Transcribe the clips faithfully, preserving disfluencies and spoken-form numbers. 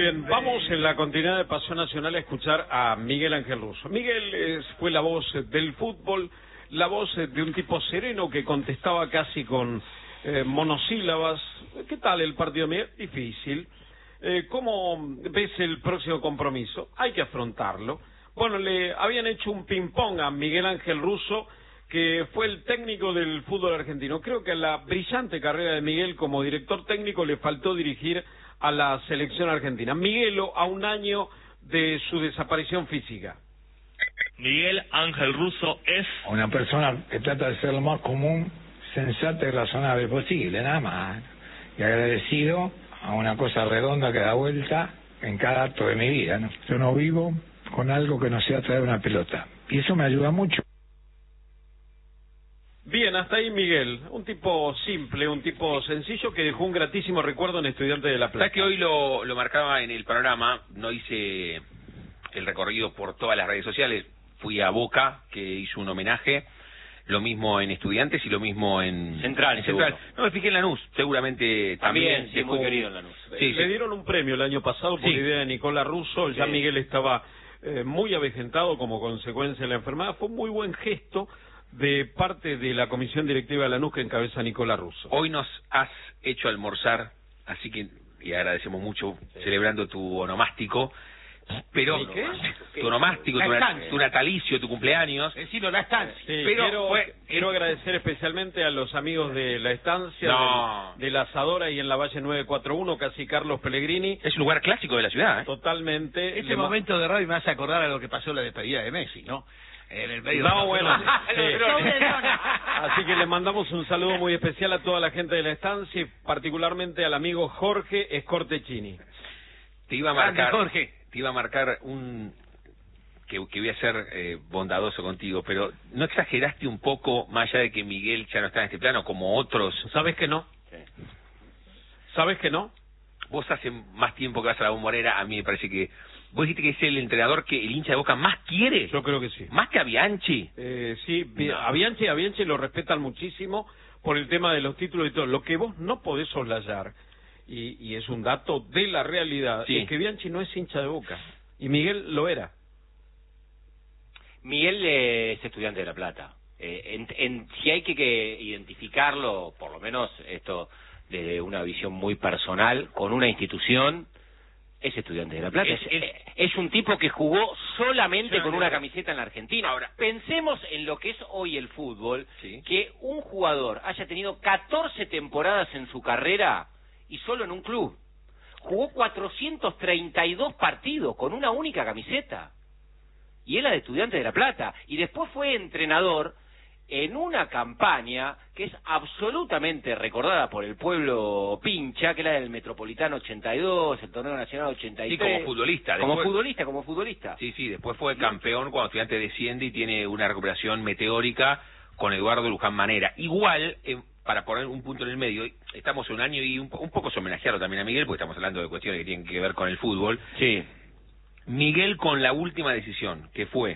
bien, vamos en la continuidad de Pasión Nacional a escuchar a Miguel Ángel Russo. Miguel eh, fue la voz del fútbol, la voz de un tipo sereno que contestaba casi con eh, monosílabas. ¿Qué tal el partido, Miguel? Difícil. Eh, ¿Cómo ves el próximo compromiso? Hay que afrontarlo. Bueno, le habían hecho un ping-pong a Miguel Ángel Russo, que fue el técnico del fútbol argentino. Creo que a la brillante carrera de Miguel como director técnico le faltó dirigir a la selección argentina. Miguelo, a un año de su desaparición física. Miguel Ángel Russo es una persona que trata de ser lo más común, sensata y razonable posible, nada más. Y agradecido a una cosa redonda que da vuelta en cada acto de mi vida, ¿no? Yo no vivo con algo que no sea traer una pelota. Y eso me ayuda mucho. Bien, hasta ahí Miguel, un tipo simple, un tipo sencillo que dejó un gratísimo recuerdo en Estudiantes de La Plata. ¿Sabes que hoy lo, lo marcaba en el panorama? No hice el recorrido por todas las redes sociales, fui a Boca, que hizo un homenaje, lo mismo en Estudiantes y lo mismo en Central. En Central. No, me fijé en Lanús, seguramente también. También, sí, muy querido en Lanús. Sí, Le sí. dieron un premio el año pasado por sí. idea de Nicolás Russo, ya sí. Miguel estaba eh, muy avejentado como consecuencia de la enfermedad, fue un muy buen gesto de parte de la comisión directiva de Lanús que encabeza Nicolás Russo. Hoy nos has hecho almorzar, así que y agradecemos mucho sí. celebrando tu onomástico, pero ¿qué? tu onomástico, tu, nat tu natalicio, tu cumpleaños. Decilo, la estancia. Sí, pero quiero, fue, quiero agradecer especialmente a los amigos de la estancia, no. de, de la Asadora y en la Valle nueve cuatro uno, casi Carlos Pellegrini. Es un lugar clásico de la ciudad, ¿eh? Totalmente. Este momento de radio me hace acordar a lo que pasó en la despedida de Messi, ¿no? En el medio no, de bueno, sí. Así que le mandamos un saludo muy especial a toda la gente de la estancia y particularmente al amigo Jorge Escortechini. Te iba a marcar, Jorge. te iba a marcar un que, que voy a ser eh, bondadoso contigo, pero ¿no exageraste un poco, más allá de que Miguel ya no está en este plano, como otros? ¿Sabes que no? Sí. ¿Sabes que no? Vos hace más tiempo que vas a la Bombonera, a mí me parece que vos dijiste que es el entrenador que el hincha de Boca más quiere. Yo creo que sí. ¿Más que a Bianchi? Eh, sí, no. a Bianchi, a Bianchi lo respetan muchísimo por el tema de los títulos y todo. Lo que vos no podés soslayar, y, y es un dato de la realidad, sí. es que Bianchi no es hincha de Boca. Y Miguel lo era. Miguel eh, es estudiante de La Plata. Eh, en, en, si hay que, que identificarlo, por lo menos esto desde una visión muy personal, con una institución, es estudiante de La Plata. Es, es, es un tipo que jugó solamente con una camiseta en la Argentina. Ahora, pensemos en lo que es hoy el fútbol, sí. que un jugador haya tenido catorce temporadas en su carrera y solo en un club. Jugó cuatrocientos treinta y dos partidos con una única camiseta. Y él era de Estudiante de La Plata. Y después fue entrenador en una campaña que es absolutamente recordada por el pueblo pincha, que era el Metropolitano ochenta y dos, el Torneo Nacional ochenta y tres. Sí, como futbolista. Como después, futbolista, como futbolista. Sí, sí, después fue campeón cuando Estudiante desciende y tiene una recuperación meteórica con Eduardo Luján Manera. Igual, eh, para poner un punto en el medio, estamos en un año y un, un poco es homenajearlo también a Miguel, porque estamos hablando de cuestiones que tienen que ver con el fútbol. Sí. Miguel con la última decisión, que fue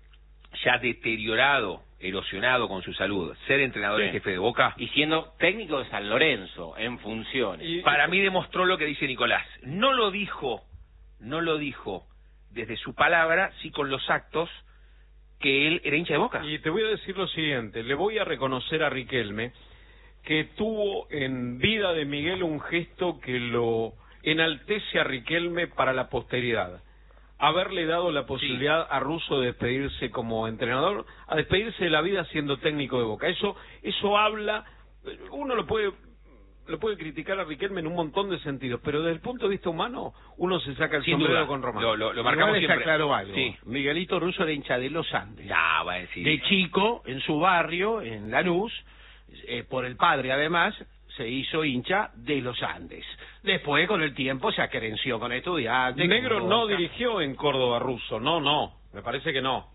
ya deteriorado, erosionado con su salud, ser entrenador sí. en jefe de Boca. Y siendo técnico de San Lorenzo, en funciones. Y, para mí demostró lo que dice Nicolás. No lo dijo, no lo dijo desde su palabra, sí con los actos, que él era hincha de Boca. Y te voy a decir lo siguiente, le voy a reconocer a Riquelme que tuvo en vida de Miguel un gesto que lo enaltece a Riquelme para la posteridad. Haberle dado la posibilidad sí. a Russo de despedirse como entrenador, a despedirse de la vida siendo técnico de Boca. Eso eso habla, uno lo puede lo puede criticar a Riquelme en un montón de sentidos, pero desde el punto de vista humano, uno se saca el Sin sombrero duda. con Román. Lo, lo, lo marcamos siempre. Claro algo. Sí. Miguelito Russo era hincha de los Andes. Ya, va a decir. De chico, en su barrio, en Lanús, eh, por el padre además, se hizo hincha de los Andes. Después, con el tiempo, se acerenció con Estudiantes. Negro no dirigió en Córdoba Russo, no, no, me parece que no.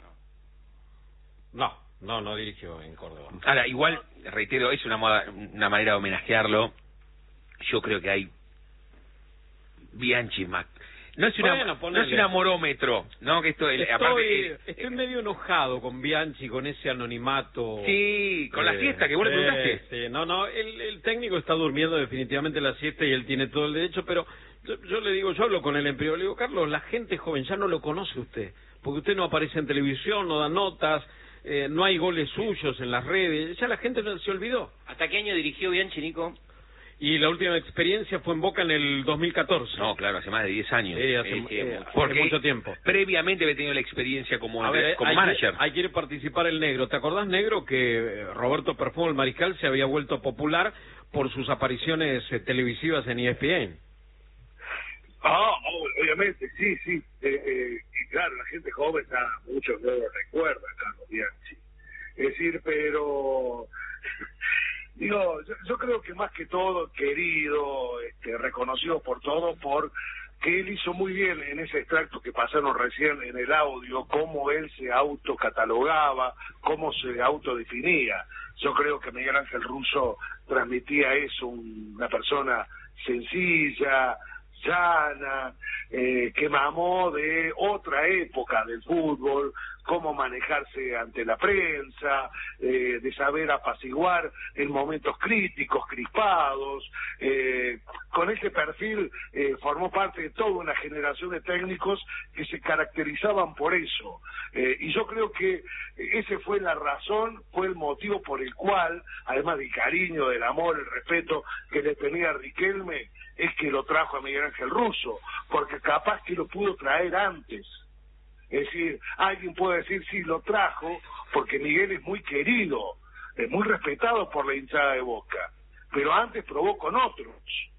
No, no, no dirigió en Córdoba. Ahora, igual, reitero, es una, moda, una manera de homenajearlo. Yo creo que hay Bianchi más. No es una, Bueno, no es un amorómetro, ¿no? Que esto, el, Estoy, aparte, estoy medio enojado con Bianchi, con ese anonimato. Sí, con la Eh, siesta que vos le sí, preguntaste. sí. No, no, el, el técnico está durmiendo definitivamente la siesta y él tiene todo el derecho, pero yo, yo le digo, yo hablo con él en privado, le digo, Carlos, la gente joven ya no lo conoce usted, porque usted no aparece en televisión, no da notas, eh, no hay goles suyos en las redes, ya la gente no se olvidó. ¿Hasta qué año dirigió Bianchi, Nico? Y la última experiencia fue en Boca en el dos mil catorce. No, claro, hace más de diez años. Sí, hace, Eh, eh, eh, hace porque mucho tiempo. Previamente había tenido la experiencia como, A ver, como ahí manager. quiere- ahí quiere participar el Negro. ¿Te acordás, Negro, que eh, Roberto Perfumo, el mariscal, se había vuelto popular por sus apariciones eh, televisivas en E S P N? Ah, ob- obviamente, sí, sí. Eh, eh, y claro, la gente joven, ya muchos no lo recuerdan, Carlos Bianchi. Es decir, pero... Digo, yo, yo creo que más que todo, querido, este, reconocido por todo, por que él hizo muy bien en ese extracto que pasaron recién en el audio, cómo él se autocatalogaba, cómo se autodefinía. Yo creo que Miguel Ángel Russo transmitía eso, un- una persona sencilla, llana, eh, que mamó de otra época del fútbol, cómo manejarse ante la prensa, eh, de saber apaciguar en momentos críticos, crispados. Eh, con ese perfil eh, formó parte de toda una generación de técnicos que se caracterizaban por eso. Eh, y yo creo que ese fue la razón, fue el motivo por el cual, además del cariño, del amor, el respeto que le tenía a Riquelme, es que lo trajo a Miguel Ángel Russo, porque capaz que lo pudo traer antes. Es decir, alguien puede decir, sí, lo trajo, porque Miguel es muy querido, es muy respetado por la hinchada de Boca, pero antes probó con otros.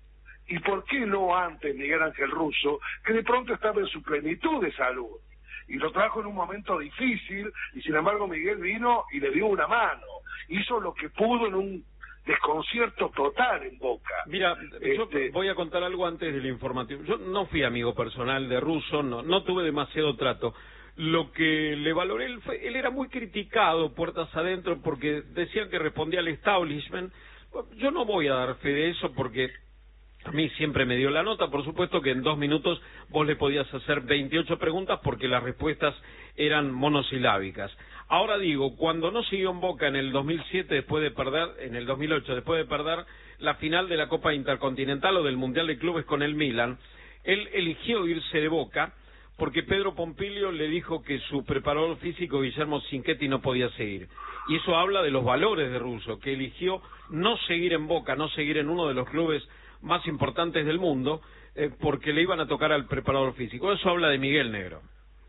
¿Y por qué no antes Miguel Ángel Russo, que de pronto estaba en su plenitud de salud? Y lo trajo en un momento difícil, y sin embargo Miguel vino y le dio una mano. Hizo lo que pudo en un desconcierto total en Boca. Mira, yo Este- voy a contar algo antes del informativo. Yo no fui amigo personal de Russo, no, no tuve demasiado trato. Lo que le valoré, él, fue, él era muy criticado puertas adentro porque decían que respondía al establishment. Yo no voy a dar fe de eso porque a mí siempre me dio la nota. Por supuesto que en dos minutos vos le podías hacer veintiocho preguntas porque las respuestas eran monosilábicas. Ahora digo, cuando no siguió en Boca en el dos mil siete, después de perder, en el dos mil ocho, después de perder la final de la Copa Intercontinental o del Mundial de Clubes con el Milan, él eligió irse de Boca porque Pedro Pompilio le dijo que su preparador físico, Guillermo Cinquetti, no podía seguir. Y eso habla de los valores de Russo, que eligió no seguir en Boca, no seguir en uno de los clubes más importantes del mundo, eh, porque le iban a tocar al preparador físico. Eso habla de Miguel, Negro.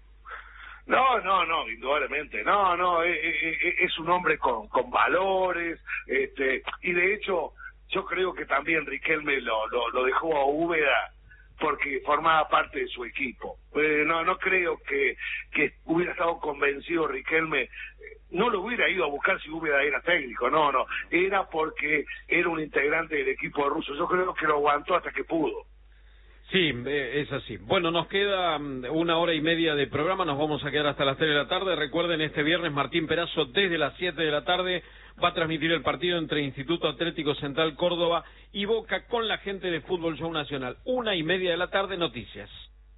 No, no, no, indudablemente, no, no, es, es, es un hombre con, con valores, este, y de hecho, yo creo que también Riquelme lo, lo, lo dejó a Úbeda porque formaba parte de su equipo. Eh, no, no creo que, que hubiera estado convencido Riquelme, eh, no lo hubiera ido a buscar si Úbeda era técnico, no, no, era porque era un integrante del equipo de Russo. Yo creo que lo aguantó hasta que pudo. Sí, eh, es así. Bueno, nos queda mm, una hora y media de programa, nos vamos a quedar hasta las tres de la tarde. Recuerden, este viernes Martín Perazo desde las siete de la tarde va a transmitir el partido entre Instituto Atlético Central Córdoba y Boca con la gente de Fútbol Show Nacional. Una y media de la tarde, noticias.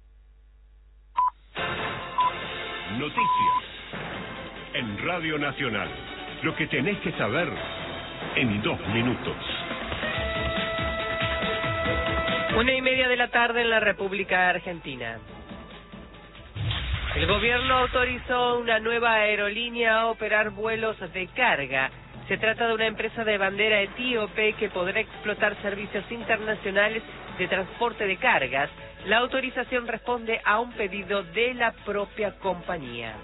Noticias en Radio Nacional. Lo que tenés que saber en dos minutos. Una y media de la tarde en la República Argentina. El gobierno autorizó una nueva aerolínea a operar vuelos de carga. Se trata de una empresa de bandera etíope que podrá explotar servicios internacionales de transporte de cargas. La autorización responde a un pedido de la propia compañía.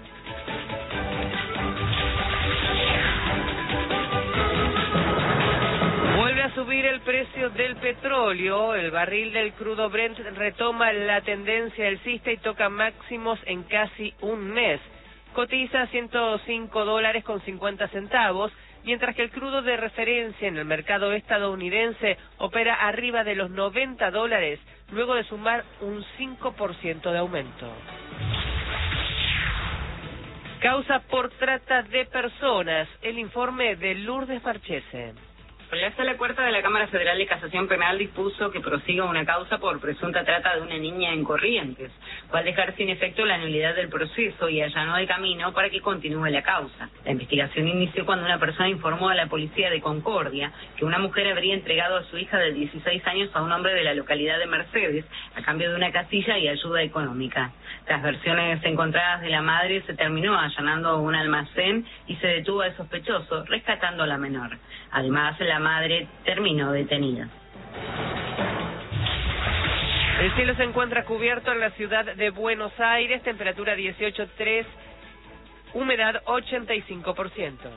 Vuelve a subir el precio del petróleo. El barril del crudo Brent retoma la tendencia alcista y toca máximos en casi un mes. Cotiza ciento cinco dólares con cincuenta centavos, mientras que el crudo de referencia en el mercado estadounidense opera arriba de los noventa dólares, luego de sumar un cinco por ciento de aumento. Causa por trata de personas. El informe de Lourdes Marchese. La Sala Cuarta de la Cámara Federal de Casación Penal dispuso que prosiga una causa por presunta trata de una niña en Corrientes, cual dejar sin efecto la nulidad del proceso y allanó el camino para que continúe la causa. La investigación inició cuando una persona informó a la policía de Concordia que una mujer habría entregado a su hija de dieciséis años a un hombre de la localidad de Mercedes a cambio de una casilla y ayuda económica. Tras versiones encontradas de la madre, se terminó allanando un almacén y se detuvo al sospechoso, rescatando a la menor. Además, la madre terminó detenida. El cielo se encuentra cubierto en la ciudad de Buenos Aires, temperatura dieciocho punto tres, humedad ochenta y cinco por ciento.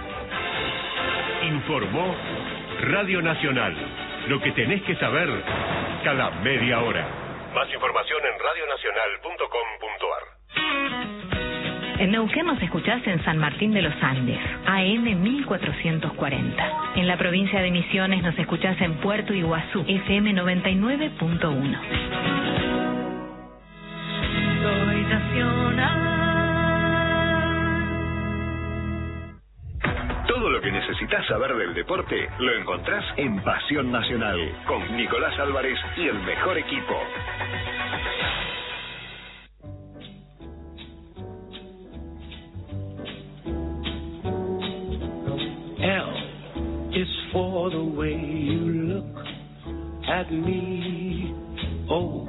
Informó Radio Nacional. Lo que tenés que saber cada media hora. Más información en radionacional punto com punto ar. En Neuquén nos escuchás en San Martín de los Andes, A M mil cuatrocientos cuarenta. En la provincia de Misiones nos escuchás en Puerto Iguazú, F M noventa y nueve punto uno. Soy nacional. Todo lo que necesitas saber del deporte lo encontrás en Pasión Nacional, con Nicolás Álvarez y el mejor equipo. L is for the way you look at me. O